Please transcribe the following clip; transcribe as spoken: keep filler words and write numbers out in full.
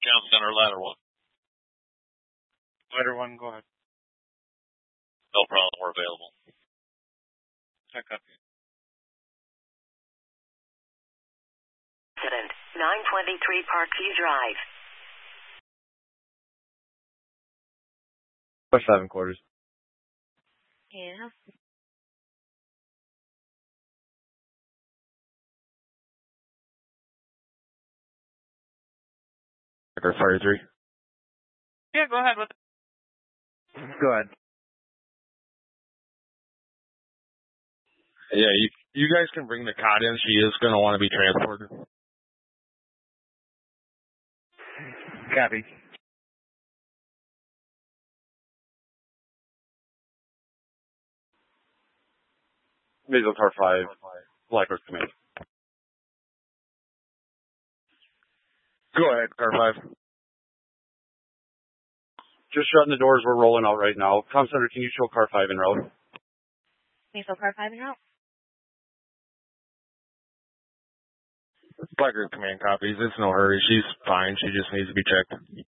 Comm Center, ladder one. Ladder one, go ahead. No problem, we're available. Check up. Incident, nine twenty-three Parkview Drive. Push seven quarters. Yeah. Or fire three. Yeah, go ahead with it. Go ahead. Yeah, you, you guys can bring the cot in. She is going to want to be transported. Copy. Visual car five, Black Horse Command. Go ahead, car five. Just shutting the doors. We're rolling out right now. Comm Center, can you show car five in route? Can you show car five in route? Black Group Command copies. It's no hurry. She's fine. She just needs to be checked.